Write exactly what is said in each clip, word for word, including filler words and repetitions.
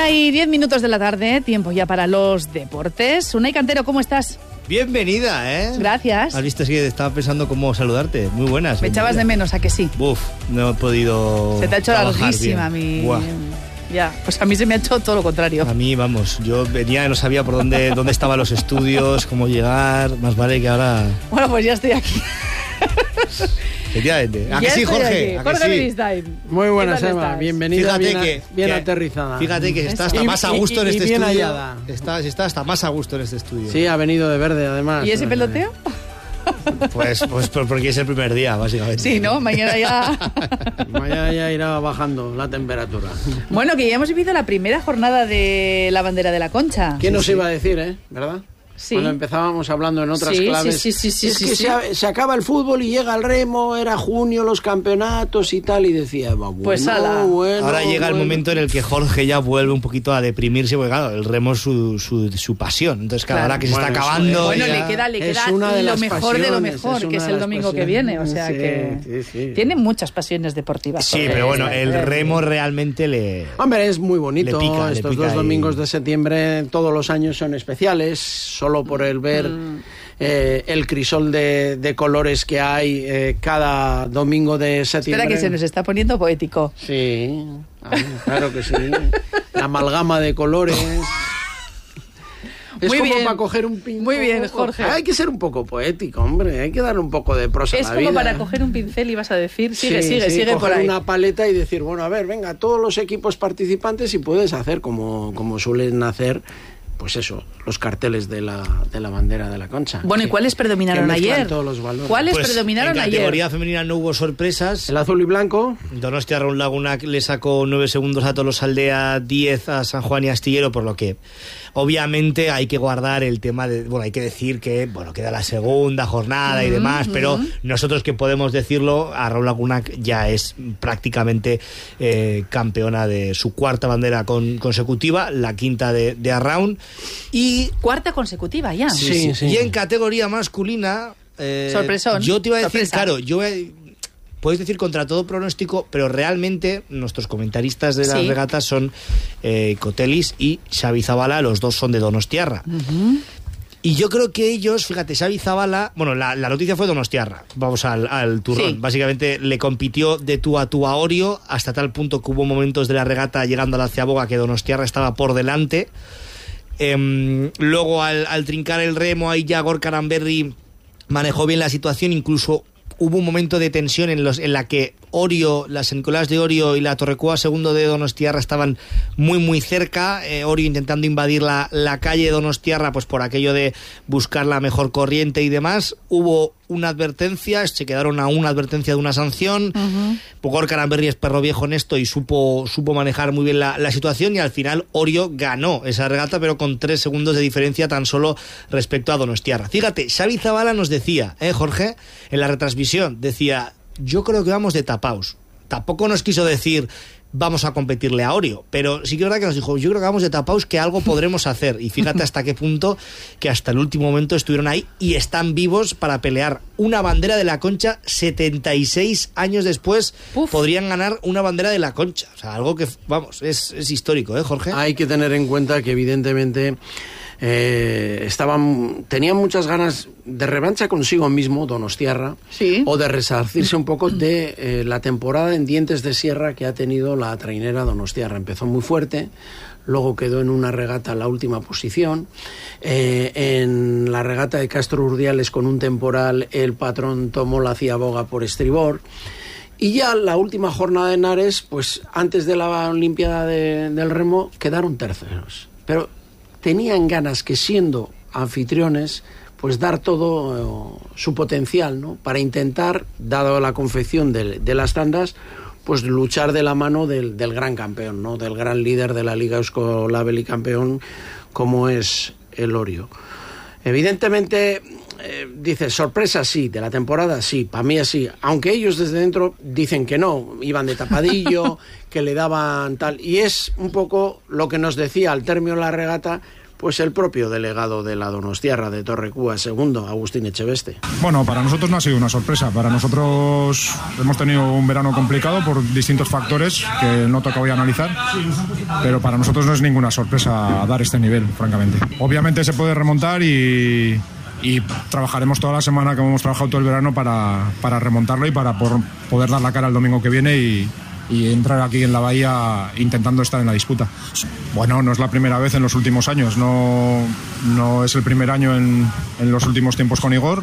Una y diez minutos de la tarde, tiempo ya para los deportes. Unai Cantero, ¿cómo estás? Bienvenida, ¿eh? Gracias. Has visto, es que estaba pensando cómo saludarte. Muy buenas. Me echabas de menos, ¿a que sí? Buf, no he podido. Se te ha hecho larguísima mi... Buah. Ya, pues a mí se me ha hecho todo lo contrario. A mí, vamos, yo venía y no sabía por dónde, dónde estaban los estudios, cómo llegar. Más vale que ahora... Bueno, pues ya estoy aquí. Efectivamente. ¿A Ya que sí, estoy Jorge? aquí. ¿A que Jorge sí? Beristain. Muy buenas, ¿Qué tal Emma. estás? Bienvenida, Fíjate bien, que, bien que- aterrizada. Fíjate que está hasta Y- más a y- gusto en y este bien estudio. hallada. Está, está hasta más a gusto en este estudio. Sí, ha venido de verde, además. ¿Y ese peloteo? Pues, pues por- porque es el primer día, básicamente. Sí, ¿no? Mañana ya... Mañana ya irá bajando la temperatura. Bueno, que ya hemos vivido la primera jornada de la bandera de la Concha. ¿Quién nos sí. iba a decir, eh? ¿Verdad? Sí. Cuando empezábamos hablando en otras Sí, claves. sí, sí, sí, es sí, que sí. Se, se acaba el fútbol y llega el remo, era junio, los campeonatos y tal, y decía, va, bueno, Pues ala. bueno, Ahora llega el bueno. momento en el que Jorge ya vuelve un poquito a deprimirse, porque claro, el remo es su, su, su pasión. Entonces, claro, Claro. ahora que se Bueno, está eso acabando... es. Bueno, ya- le queda, le es queda una de lo las mejor de lo pasiones, mejor, es que es una el de las domingo que pasiones. viene. O sea Sí, que sí, sí. tiene muchas pasiones deportivas. Sí, Jorge. pero bueno, Sí. el remo realmente le... Hombre, es muy bonito. Le pica, le Estos pica dos y- domingos de septiembre todos los años son especiales, solo por el ver Mm. eh, el crisol de, de colores que hay eh, cada domingo de septiembre. Espera que se nos está poniendo poético. Sí, ah, claro que sí. La amalgama de colores. Es Muy como bien. para coger un pincel. Muy bien, Jorge. Hay que ser un poco poético, hombre. Hay que darle un poco de prosa Es a la como vida. para coger un pincel y vas a decir, sigue, Sí, sigue, sí, sigue por coger ahí. una paleta y decir, bueno, a ver, venga, todos los equipos participantes y puedes hacer como, como suelen hacer, pues eso, los carteles de la, de la bandera de la Concha. Bueno, ¿y Que- cuáles predominaron que mezclan ayer? todos los valores. ¿Cuáles Pues predominaron en ayer? categoría femenina no hubo sorpresas. El azul y blanco. Donostia Raúl Laguna le sacó nueve segundos a Tolosaldea, diez a San Juan y Astillero, por lo que obviamente hay que guardar el tema de, bueno, hay que decir que, bueno, queda la segunda jornada y demás, pero nosotros que podemos decirlo, a Raúl Laguna ya es prácticamente eh, campeona de su cuarta bandera con, consecutiva, la quinta de, de Arraun, y Cuarta consecutiva ya. Sí, sí, sí. y en categoría masculina, eh, Sorpresón. yo te iba a decir, Sorpresa. claro, yo he- puedes decir contra todo pronóstico, pero realmente nuestros comentaristas de las Sí. regatas son eh, Cotelis y Xavi Zabala, los dos son de Donostiarra. Y yo creo que ellos, fíjate, Xavi Zabala, bueno, la, la noticia fue Donostiarra, vamos al, al turrón. Sí. Básicamente le compitió de tú a tú a Orio, hasta tal punto que hubo momentos de la regata llegando a la Ciaboga que Donostiarra estaba por delante. Em, luego al, al trincar el remo, ahí ya Gorka Aranberri manejó bien la situación, incluso hubo un momento de tensión en, los, en la que Orio, las Nicolás de Orio y la Torrecua segundo de Donostiarra estaban muy muy cerca, eh, Orio intentando invadir la, la calle de Donostiarra pues por aquello de buscar la mejor corriente y demás. Hubo una advertencia, se quedaron a una advertencia de una sanción. Ujú. Gorka Aranberri es perro viejo en esto y supo, supo manejar muy bien la, la situación, y al final Orio ganó esa regata, pero con tres segundos de diferencia tan solo respecto a Donostiarra. Fíjate, Xavi Zabala nos decía, ¿eh, Jorge? En la retransmisión, decía, yo creo que vamos de tapaos. Tampoco nos quiso decir vamos a competirle a Orio, pero sí que es verdad que nos dijo, yo creo que vamos de tapaos, que algo podremos hacer. Y fíjate hasta qué punto que hasta el último momento estuvieron ahí y están vivos para pelear una bandera de la Concha. Setenta y seis años después Uf. podrían ganar una bandera de la Concha. O sea, algo que, vamos, es, es histórico, ¿eh, Jorge? Hay que tener en cuenta que evidentemente eh, estaban, tenían muchas ganas de revancha consigo mismo, Donostiarra, Sí. o de resarcirse un poco de eh, la temporada en dientes de sierra que ha tenido la trainera Donostiarra. Empezó muy fuerte, luego quedó en una regata en la última posición. Eh, en la regata de Castro Urdiales, con un temporal, el patrón tomó la ciaboga por estribor. Y ya la última jornada de Henares, pues antes de la Olimpiada de- del Remo, quedaron terceros. Pero tenían ganas que, siendo anfitriones, pues dar todo eh, su potencial, ¿no? Para intentar, dado la confección de, de las tandas, pues luchar de la mano del, del gran campeón, ¿no? Del gran líder de la Liga Eusko Label y campeón, como es el Orio. Evidentemente, eh, dice, sorpresa sí, de la temporada sí, para mí así, aunque ellos desde dentro dicen que no, iban de tapadillo, que le daban tal, y es un poco lo que nos decía al término de la regata pues el propio delegado de la Donostiarra de Torrecúa segundo, Agustín Echeveste. Bueno, para nosotros no ha sido una sorpresa. Para nosotros hemos tenido un verano complicado por distintos factores que no toca hoy analizar, pero para nosotros no es ninguna sorpresa dar este nivel, francamente. Obviamente se puede remontar y, y trabajaremos toda la semana, como hemos trabajado todo el verano, para, para remontarlo y para por, poder dar la cara el domingo que viene y y entrar aquí en la Bahía intentando estar en la disputa. Bueno, no es la primera vez en los últimos años, no, no es el primer año en, en los últimos tiempos con Igor,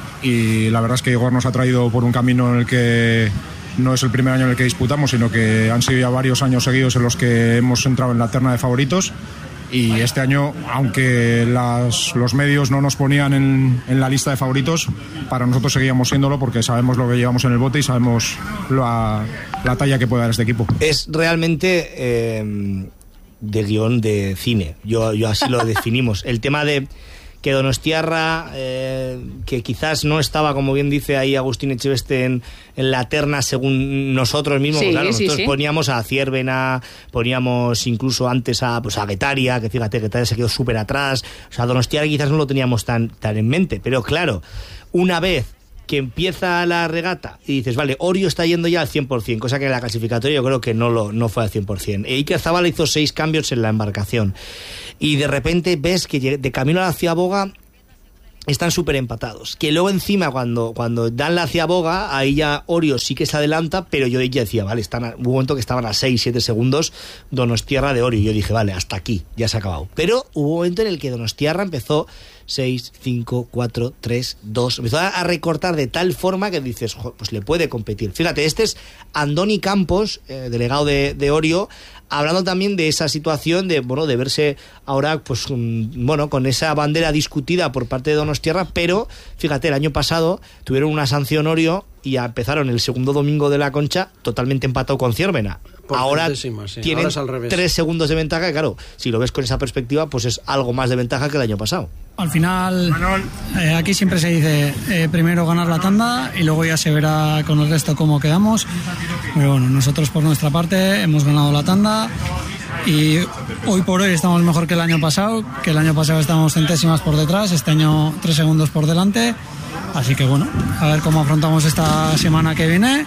y la verdad es que Igor nos ha traído por un camino en el que no es el primer año en el que disputamos, sino que han sido ya varios años seguidos en los que hemos entrado en la terna de favoritos. Y este año, aunque las, los medios no nos ponían en, en la lista de favoritos, para nosotros seguíamos siéndolo porque sabemos lo que llevamos en el bote y sabemos la, la talla que puede dar este equipo. Es realmente eh, de guión de cine, yo, yo así lo definimos. El tema de que Donostiarra, eh, que quizás no estaba, como bien dice ahí Agustín Echeveste, en, en la terna según nosotros mismos, sí, claro, sí, nosotros sí. poníamos a Ciervena, poníamos incluso antes a, pues a Guetaria, que fíjate, Guetaria se quedó súper atrás, o sea, Donostiarra quizás no lo teníamos tan, tan en mente, pero claro, una vez que empieza la regata y dices, vale, Orio está yendo ya al cien por ciento, cosa que en la clasificatoria yo creo que no lo no fue al cien por ciento. E Iker Zabala hizo seis cambios en la embarcación y de repente ves que de camino a la Ciaboga están súper empatados. Que luego encima cuando, cuando dan la Ciaboga, ahí ya Orio sí que se adelanta, pero yo ya decía, vale, están a, hubo un momento que estaban a seis siete segundos Donostiarra de Orio. Y yo dije, vale, hasta aquí, ya se ha acabado. Pero hubo un momento en el que Donostiarra empezó seis, cinco, cuatro, tres, dos. Empezó a recortar de tal forma que dices, pues le puede competir. Fíjate, este es Andoni Campos, eh, delegado de, de Orio, hablando también de esa situación de, bueno, de verse ahora, pues, um, bueno, con esa bandera discutida por parte de Donostiarra, pero, fíjate, el año pasado tuvieron una sanción Orio y empezaron el segundo domingo de la Concha totalmente empatado con Ciervena. Ahora sí. tienen Ahora tres segundos de ventaja, y claro, si lo ves con esa perspectiva, pues es algo más de ventaja que el año pasado. Al final, eh, aquí siempre se dice eh, primero ganar la tanda y luego ya se verá con el resto cómo quedamos. Pero bueno, nosotros por nuestra parte hemos ganado la tanda y hoy por hoy estamos mejor que el año pasado, que el año pasado estábamos centésimas por detrás, este año tres segundos por delante. Así que bueno, a ver cómo afrontamos esta semana que viene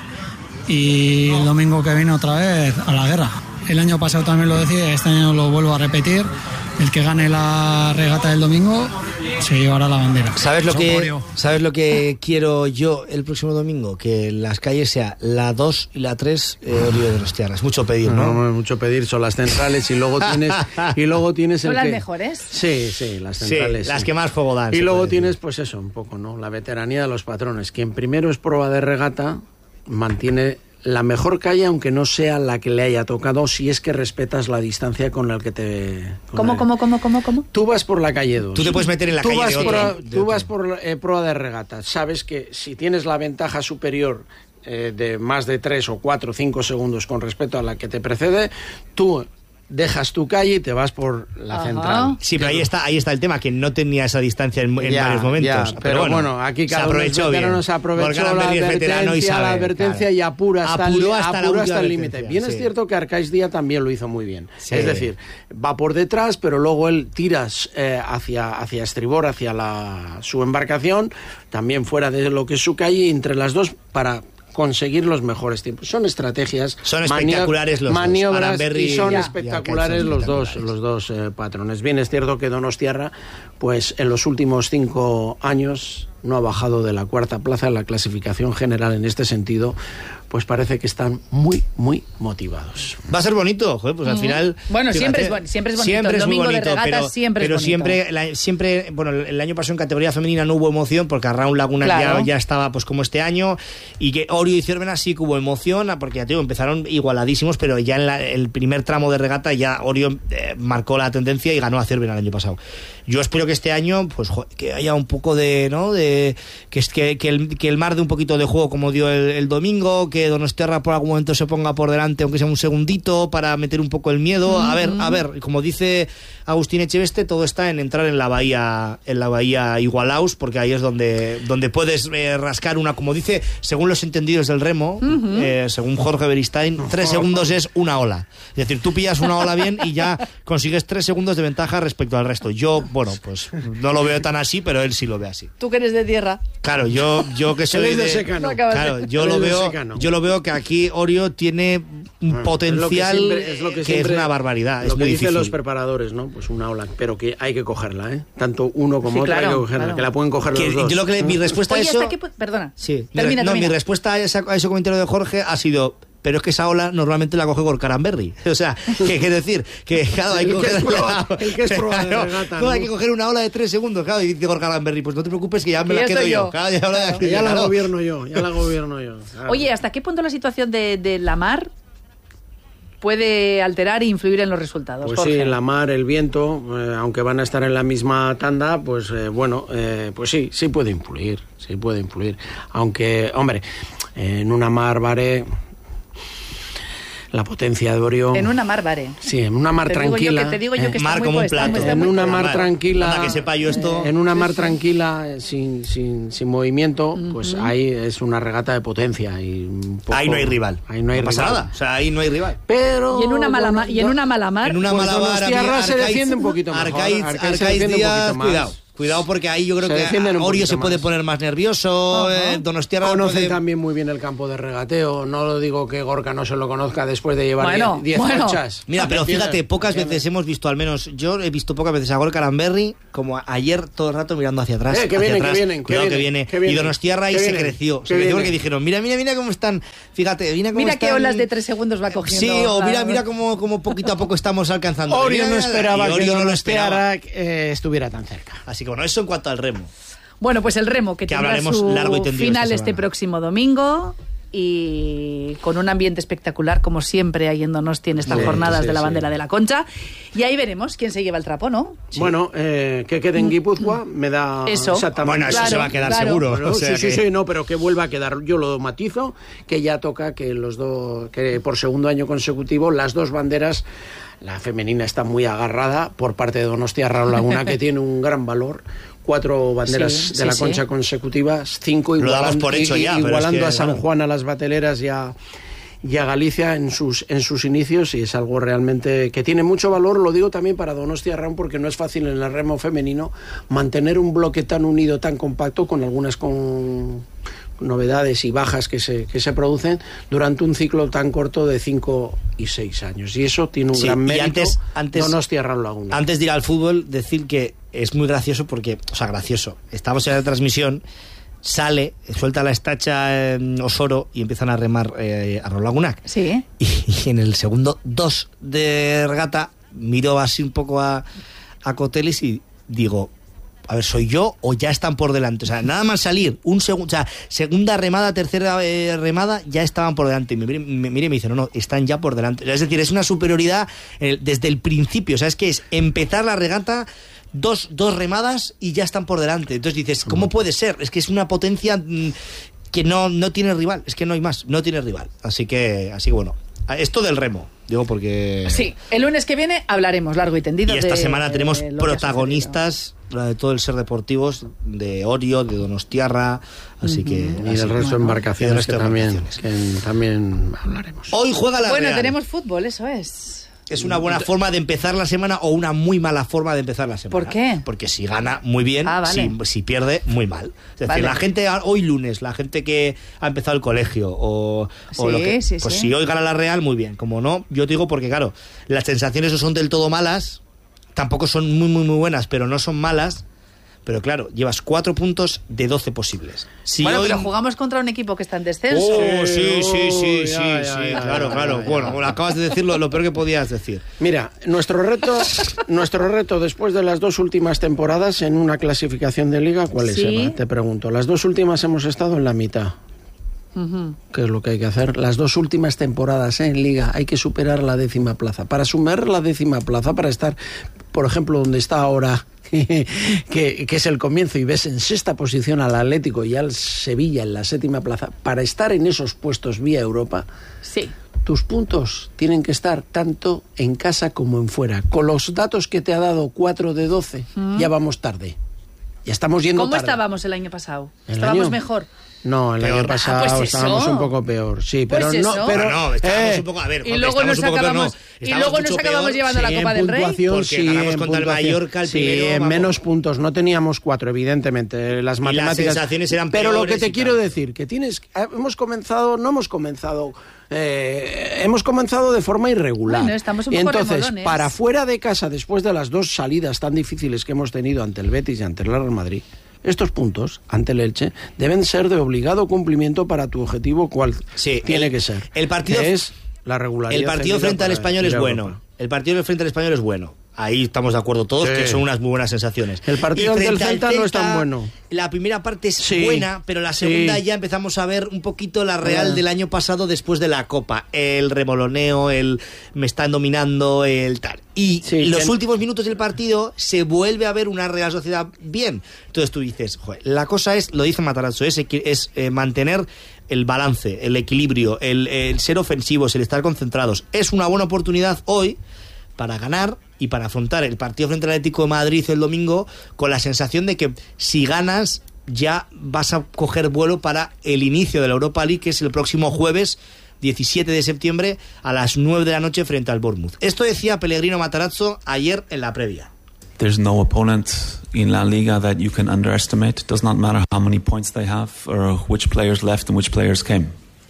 y el domingo que viene otra vez a la guerra. El año pasado también lo decía, este año lo vuelvo a repetir. El que gane la regata del domingo se llevará la bandera. ¿Sabes lo que, ¿sabes lo que quiero yo el próximo domingo? Que las calles sea la dos y la tres eh, Orio de Donostiarra. Es mucho pedir, ¿no? No, no es mucho pedir, son las centrales y luego tienes y luego tienes ¿Son el las que... mejores? Sí, sí, las centrales. Sí, las sí. que más fuego dan. Y luego tienes, pues eso, un poco, ¿no? La veteranía de los patrones. Quien primero es prueba de regata mantiene la mejor calle, aunque no sea la que le haya tocado, si es que respetas la distancia con la que te... ¿Cómo, la... cómo, cómo, cómo, cómo? Tú vas por la calle dos. Tú te puedes meter en la tú calle vas de otro. por, De Tú otro. vas por eh, prueba de regata. Sabes que si tienes la ventaja superior eh, de más de tres o cuatro o cinco segundos con respecto a la que te precede, tú dejas tu calle y te vas por la Ajá. central. Sí, pero ahí está, ahí está el tema, que no tenía esa distancia en, en Ya, varios momentos. ya, pero, pero bueno, bueno, aquí cada se aprovechó uno bien. se aprovechó Morgan la Berry es veterano y advertencia, sabe, la advertencia claro. y apura hasta, Apuró el, hasta la apuró última hasta el límite. advertencia, Bien sí. es cierto que Arcais Díaz también lo hizo muy bien. Sí. Es decir, va por detrás, pero luego él tira eh, hacia, hacia estribor, hacia la, su embarcación, también fuera de lo que es su calle, entre las dos para conseguir los mejores tiempos. Son estrategias, son espectaculares los maniobras dos. Berry, y son ya, espectaculares ya, los dos, espectaculares. los dos eh, patrones. Bien es cierto que Donostiarra, pues en los últimos cinco años no ha bajado de la cuarta plaza en la clasificación general. En este sentido, pues parece que están muy, muy motivados. Va a ser bonito, joder, pues al final... Bueno, fíjate, siempre es, bon- siempre es bonito. Siempre El es muy domingo de bonito, regata pero, siempre es pero bonito. siempre, la- siempre, bueno, el año pasado en categoría femenina no hubo emoción porque Arraun Laguna Claro. ya, ya estaba pues como este año, y que Orio y Ciervena sí que hubo emoción, porque ya te digo, empezaron igualadísimos, pero ya en la- el primer tramo de regata ya Orio eh, marcó la tendencia y ganó a Ciervena el año pasado. Yo espero que este año pues jo, que haya un poco de, ¿no? De que, que, que, el, que el mar dé un poquito de juego como dio el, el domingo, que que Donostiarra por algún momento se ponga por delante, aunque sea un segundito, para meter un poco el miedo. A ver, a ver, como dice Agustín Echeveste, todo está en entrar en la bahía, en la bahía Igualaus, porque ahí es donde, donde puedes eh, rascar una, como dice, según los entendidos del remo, uh-huh. eh, según Jorge Beristain, tres segundos es una ola. Es decir, tú pillas una ola bien y ya consigues tres segundos de ventaja respecto al resto. Yo, bueno, pues no lo veo tan así, pero él sí lo ve así. Tú que eres de tierra. Claro, yo, yo que soy de, secano. Claro, yo lo veo, yo lo veo que aquí Orio tiene un bueno, potencial es lo que, siempre, es lo que, que siempre, es una barbaridad. Lo es que muy dicen difícil. Los preparadores, ¿no? Pues una ola, pero que hay que cogerla, ¿eh? Tanto uno como sí, otro claro, hay que cogerla, claro. que la pueden coger que, los dos. Yo lo que mi respuesta Oye, a eso, hasta que, perdona. Sí, termina, mi, no, termina. mi respuesta a, esa, a ese comentario de Jorge ha sido. Pero es que esa ola normalmente la coge Gorkaranberri. O sea, que quiere decir que claro, hay que coger prueba, el que es prueba de claro, regata, no, ¿no? hay que coger una ola de tres segundos, claro, y dice Gorkaranberri, pues no te preocupes que ya me que la ya quedo yo. yo. Claro, ya, claro. Que ya la claro. gobierno yo, ya la gobierno yo. Claro. Oye, ¿hasta qué punto la situación de, de la mar puede alterar e influir en los resultados? Pues Jorge? sí, la mar, el viento, eh, aunque van a estar en la misma tanda, pues eh, bueno, eh, pues sí, sí puede influir, sí puede influir. Aunque, hombre, eh, en una mar Baré, la potencia de Orio... En una mar Baré. Sí, en una mar te tranquila. Digo yo que, te digo yo que eh, mar está como muy un puesta, plato. está En muy una puesta. mar tranquila, Anda, que sepa yo esto. en una mar tranquila, eh, sin, sin, sin movimiento, uh-huh. pues ahí es una regata de potencia y un poco, ahí no hay rival. Ahí no hay no pasa rival. nada. O sea, ahí no hay rival. Pero Y en una mala, ma- y en una mala mar. En una pues mala mar, Donostiarra Arcaiz- se defiende un poquito mejor. Arcaiz, Arcaiz se Arcaiz defiende un Díaz, poquito más. cuidado. Cuidado porque ahí yo creo Se que defienden un Orio poquito se puede más. poner más nervioso, Ajá. eh, Donostiarra Conocen puede... también muy bien el campo de regateo. No lo digo que Gorka no se lo conozca después de llevar Bueno, diez bueno. fechas. Mira, pero fíjate, pocas veces hemos visto, al menos yo he visto pocas veces a Gorkaranberri como ayer todo el rato mirando hacia atrás. Eh, que hacia vienen, que atrás. vienen, que Cuidado que vienen, viene. que vienen, Y Donostiarra ahí que se vienen, creció. que Se creció porque vienen. dijeron, mira, mira, mira cómo están. Fíjate, mira cómo Mira están. qué olas de tres segundos va cogiendo. Sí, o mira, Ah, mira cómo, cómo poquito a poco estamos alcanzando. Orio Mira, no esperaba y que Orio no lo esperaba. Donostiarra eh, estuviera tan cerca. Así que bueno, eso en cuanto al remo. Bueno, pues el remo, que, Que tendrá hablaremos su largo y tendido final esta este semana. próximo domingo y con un ambiente espectacular, como siempre hay en Donosti en estas Sí, jornadas sí, de la sí. bandera de la Concha. Y ahí veremos quién se lleva el trapo, ¿no? Bueno, eh, que quede en Guipúzcoa me da Eso. exactamente. Bueno, eso Claro, se va a quedar claro. seguro. Bueno, o sea sí, sí, que- sí, no, pero que vuelva a quedar. Yo lo matizo, que ya toca que los dos, que por segundo año consecutivo las dos banderas, la femenina está muy agarrada por parte de Donostiarra Laguna, que tiene un gran valor. Cuatro banderas Sí, de sí, la sí. Concha consecutivas, cinco Lo damos igualando, por hecho ya, pero igualando es que, a San claro. Juan, a las bateleras y a, y a Galicia en sus, en sus inicios, y es algo realmente que tiene mucho valor. Lo digo también para Donostiarra, porque no es fácil en el remo femenino mantener un bloque tan unido, tan compacto, con algunas con novedades y bajas que se, que se producen durante un ciclo tan corto de cinco y seis años. Y eso tiene un Sí, gran y mérito. antes- antes- Donostiarra Laguna. Antes de ir al fútbol, decir que es muy gracioso porque, o sea, gracioso. Estamos en la transmisión, sale, suelta la estacha en Osoro y empiezan a remar eh, a Rolagunac. Sí. Y, y en el segundo dos de regata miro así un poco a, a Cotelis y digo, a ver, ¿soy yo o ya están por delante? O sea, nada más salir, un segundo, o sea, segunda remada, tercera eh, remada, ya estaban por delante. Y me mire, me, mire y me dice, no, no, están ya por delante. Es decir, es una superioridad eh, desde el principio. O sea, es que es empezar la regata, dos, dos remadas y ya están por delante. Entonces dices, ¿cómo puede ser? Es que es una potencia mm, que no, no tiene rival. Es que no hay más, no tiene rival. Así que, así que bueno, esto del remo, digo porque... Sí, el lunes que viene hablaremos largo y tendido. Y esta de, semana tenemos de lo que ha protagonistas de todo el ser deportivos, de Orio, de Donostiarra, así que... Y así- del resto de y del embarcaciones resto que de también, embarcaciones. que también hablaremos. Hoy juega la Bueno, Real. tenemos fútbol, eso es. Es una buena forma de empezar la semana o una muy mala forma de empezar la semana. ¿Por qué? Porque si gana, muy bien. Ah, vale. si, si pierde, muy mal. Es decir, Vale. la gente, hoy lunes, la gente que ha empezado el colegio o, o Sí, lo que... sí, pues sí. si hoy gana la Real, muy bien. Como no, yo te digo porque, claro, las sensaciones no son del todo malas, tampoco son muy, muy, muy buenas, pero no son malas. Pero claro, llevas cuatro puntos de doce posibles. Si bueno, hoy... pero jugamos contra un equipo que está en descenso. Oh, sí, sí, sí, Uy, sí, ya, sí, ya, ya, claro, ya, claro. ya, ya. Bueno, lo acabas de decir lo, lo peor que podías decir. Mira, nuestro reto, nuestro reto después de las dos últimas temporadas en una clasificación de liga, ¿cuál es, Sí. Eva? Te pregunto. Las dos últimas hemos estado en la mitad. Uh-huh. Que es lo que hay que hacer. Las dos últimas temporadas ¿eh? en Liga hay que superar la décima plaza. Para sumar la décima plaza, para estar, por ejemplo, donde está ahora, que, que es el comienzo, y ves en sexta posición al Atlético y al Sevilla en la séptima plaza, para estar en esos puestos vía Europa, sí, tus puntos tienen que estar tanto en casa como en fuera. Con los datos que te ha dado cuatro de doce, uh-huh. ya vamos tarde. Ya estamos yendo ¿Cómo tarde. estábamos el año pasado? ¿El ¿Estábamos año? mejor? No, el peor. año pasado ah, pues estábamos un poco peor, sí, pero pues no, pero no, no, estábamos eh, un poco, a ver, y luego nos acabamos, peor, no. y luego nos acabamos peor, llevando sí, la Copa del Rey, porque sí, ganamos contra el Mallorca, el sí, primero, en vamos. menos puntos, no teníamos cuatro, evidentemente, las y matemáticas, las sensaciones eran pero peores. Lo que te quiero tal. decir, que tienes, hemos comenzado, no hemos comenzado, eh, hemos comenzado de forma irregular. Bueno, estamos un y poco entonces, remolones. para fuera de casa, después de las dos salidas tan difíciles que hemos tenido ante el Betis y ante el Real Madrid, estos puntos ante el Elche deben ser de obligado cumplimiento para tu objetivo, cual sí, tiene el, que ser. El partido que es la regularidad. El partido frente al Español es bueno. Europa. El partido frente al Español es bueno. Ahí estamos de acuerdo todos, sí. que son unas muy buenas sensaciones. El partido ante el Celta no es tan bueno. La primera parte es sí. buena, pero la segunda sí. ya empezamos a ver un poquito la Real ah. del año pasado después de la Copa. El remoloneo, el me están dominando, el tal. Y sí, los que... últimos minutos del partido se vuelve a ver una Real Sociedad bien. Entonces tú dices, joder, la cosa es, lo dice Matarazzo, es, es eh, mantener el balance, el equilibrio, el, el ser ofensivos, el estar concentrados. Es una buena oportunidad hoy para ganar y para afrontar el partido frente al Atlético de Madrid el domingo con la sensación de que si ganas ya vas a coger vuelo para el inicio de la Europa League, que es el próximo jueves diecisiete de septiembre a las nueve de la noche frente al Bournemouth. Esto decía Pellegrino Matarazzo ayer en la previa. There's no opponent in La Liga that you can underestimate. It does not matter how many points they have or which players left and which players came.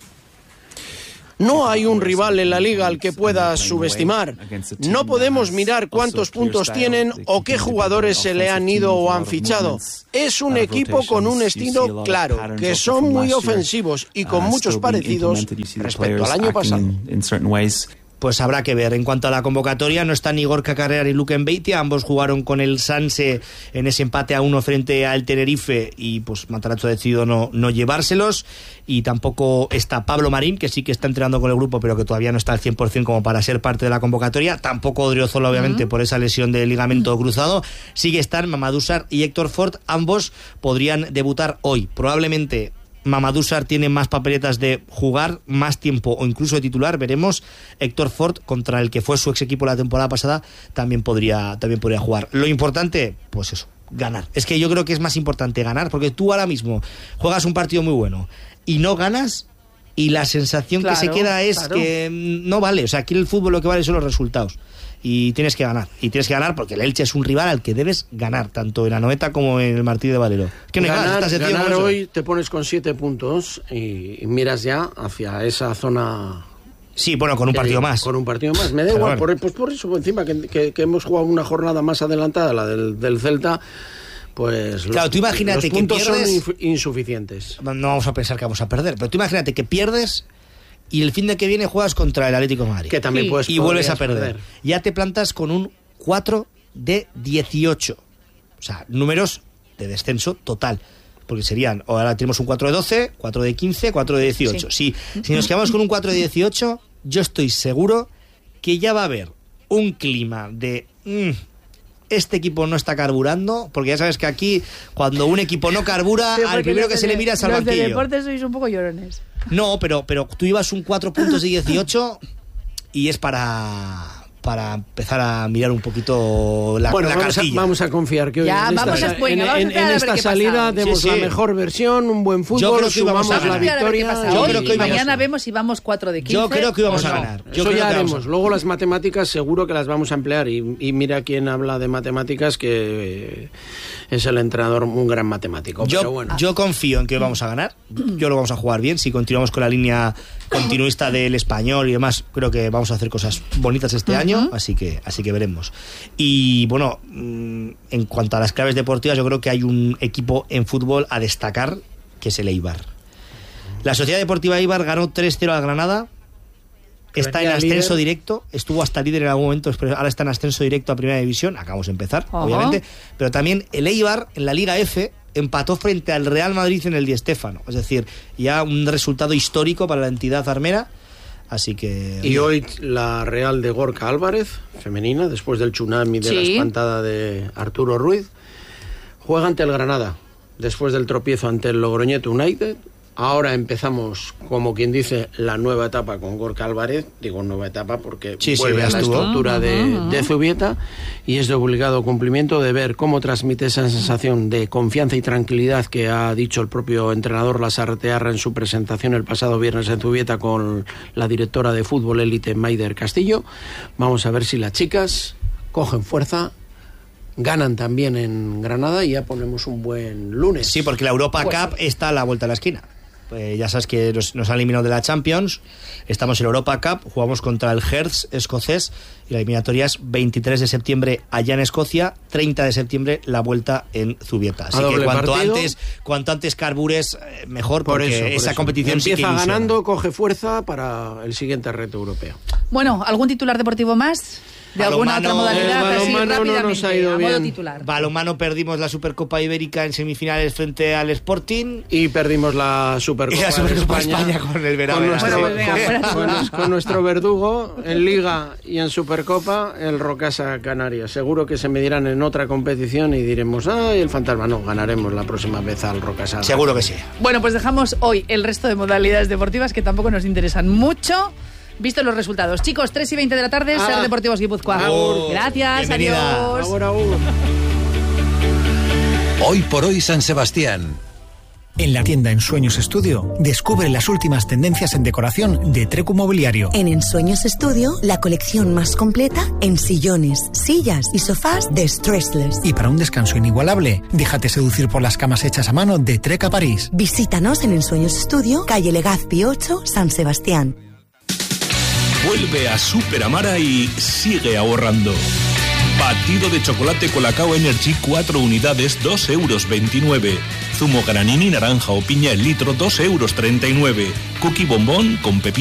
No hay un rival en la Liga al que puedas subestimar. No podemos mirar cuántos puntos tienen o qué jugadores se le han ido o han fichado. Es un equipo con un estilo claro, que son muy ofensivos y con muchos parecidos respecto al año pasado. Pues habrá que ver. En cuanto a la convocatoria, no están ni Gorka Carrera ni Luke Mbeitia, ambos jugaron con el Sanse en ese empate a uno frente al Tenerife y pues Matarazzo ha decidido no, no llevárselos, y tampoco está Pablo Marín, que sí que está entrenando con el grupo pero que todavía no está al cien por ciento como para ser parte de la convocatoria, tampoco Odriozola obviamente uh-huh. por esa lesión de ligamento uh-huh. cruzado. Sigue están Mamadou Sarr y Héctor Ford, ambos podrían debutar hoy, probablemente. Mamadou Sarr tiene más papeletas de jugar, más tiempo o incluso de titular, veremos. Héctor Ford, contra el que fue su ex equipo la temporada pasada, también podría, también podría jugar. Lo importante, pues eso, ganar. Es que yo creo que es más importante ganar, porque tú ahora mismo juegas un partido muy bueno y no ganas, y la sensación claro, que se queda es claro. que no vale. O sea, aquí en el fútbol lo que vale son los resultados. Y tienes que ganar, y tienes que ganar porque el Elche es un rival al que debes ganar, tanto en Anoeta como en el Martí de Valero. Es que no ganar, ganas, ganar hoy te pones con siete puntos y, y miras ya hacia esa zona. Sí, bueno, con un partido más. Con un partido más, me da igual, por, pues por eso, encima que, que, que hemos jugado una jornada más adelantada, la del, del Celta, pues claro, los, tú imagínate los puntos que pierdes, son insuficientes. No vamos a pensar que vamos a perder, pero tú imagínate que pierdes y el fin de que viene juegas contra el Atlético de Madrid. Que también sí. puedes y vuelves a perder. perder. Ya te plantas con un cuatro de dieciocho. O sea, números de descenso total. Porque serían, ahora tenemos un cuatro de doce, cuatro de quince, cuatro de dieciocho. Sí. Si, si nos quedamos con un cuatro de dieciocho, yo estoy seguro que ya va a haber un clima de... Mmm, este equipo no está carburando, porque ya sabes que aquí, cuando un equipo no carbura, sí, al primero que se le mira es al banquillo. Los de deportes sois un poco llorones. No, pero, pero tú ibas un cuatro puntos de dieciocho y es para... para empezar a mirar un poquito la, bueno, la vamos cartilla. A, vamos a confiar que hoy ya, en vamos esta, a Espuña, en, vamos en, a en esta salida demos sí, sí. la mejor versión, un buen fútbol, yo creo que sumamos vamos a la victoria. Yo creo que hoy mañana a... vemos si vamos cuatro de quince. Yo creo que íbamos no. a ganar. Eso Yo creo ya que haremos. A... Luego las matemáticas seguro que las vamos a emplear y, y mira quién habla de matemáticas, que es el entrenador, un gran matemático. Yo, pero bueno. yo confío en que vamos a ganar. Yo lo vamos a jugar bien. Si continuamos con la línea continuista del Español y demás, creo que vamos a hacer cosas bonitas este uh-huh. año, así que así que veremos. Y bueno, en cuanto a las claves deportivas, yo creo que hay un equipo en fútbol a destacar, que es el Eibar. La Sociedad Deportiva Eibar ganó tres cero al Granada, está en ascenso líder. directo, estuvo hasta líder en algún momento, pero ahora está en ascenso directo a Primera División, acabamos de empezar, uh-huh. obviamente, pero también el Eibar en la Liga F empató frente al Real Madrid en el Di Stéfano. Es decir, ya un resultado histórico para la entidad armera. Así que... Y hoy la Real de Gorka Álvarez, femenina, después del tsunami de sí. la espantada de Arturo Ruiz, juega ante el Granada, después del tropiezo ante el Logroñete United. Ahora empezamos, como quien dice, la nueva etapa con Gorka Álvarez. Digo nueva etapa porque sí, vuelve sí, a la estuvo. estructura de, de Zubieta, y es de obligado cumplimiento de ver cómo transmite esa sensación de confianza y tranquilidad que ha dicho el propio entrenador Lasartearra en su presentación el pasado viernes en Zubieta con la directora de fútbol élite Maider Castillo. Vamos a ver si las chicas cogen fuerza, ganan también en Granada y ya ponemos un buen lunes. Sí, porque la Europa pues, Cup está a la vuelta de la esquina. Eh, ya sabes que nos, nos han eliminado de la Champions, estamos en la Europa Cup, jugamos contra el Hearts escocés y la eliminatoria es veintitrés de septiembre allá en Escocia, treinta de septiembre la vuelta en Zubieta. Así que cuanto partido. antes cuanto antes carbures, eh, mejor, porque por eso, por esa eso. competición empieza sí que ganando, coge fuerza para el siguiente reto europeo. Bueno, ¿algún titular deportivo más? ¿De alguna otra modalidad? El balonmano no nos ha ido bien. Titular. Balonmano, perdimos la Supercopa Ibérica en semifinales frente al Sporting. Y perdimos la Supercopa, y la Supercopa de España, España con el Verano. Con nuestro, bueno, venga, con, con nuestro verdugo en Liga y en Supercopa, el Rocasa Canarias. Seguro que se medirán en otra competición y diremos, ¡ay, el fantasma! No, ganaremos la próxima vez al Rocasa. Seguro que sí. Bueno, pues dejamos hoy el resto de modalidades deportivas que tampoco nos interesan mucho, visto los resultados. Chicos, tres y veinte de la tarde, ah, Ser Deportivos Guipúzcoa. Oh, gracias, bienvenida. Adiós. Ahora, uh. Hoy por hoy San Sebastián. En la tienda Ensueños Estudio, descubre las últimas tendencias en decoración de Trecu Mobiliario. En Ensueños Estudio, la colección más completa en sillones, sillas y sofás de Stressless. Y para un descanso inigualable, déjate seducir por las camas hechas a mano de Treca París. Visítanos en Ensueños Estudio, calle Legazpi ocho, San Sebastián. Vuelve a Super Amara y sigue ahorrando. Batido de chocolate Colacao Energy cuatro unidades, dos euros veintinueve. Zumo granini, naranja o piña el litro, dos euros treinta y nueve. Cookie bombón con pepino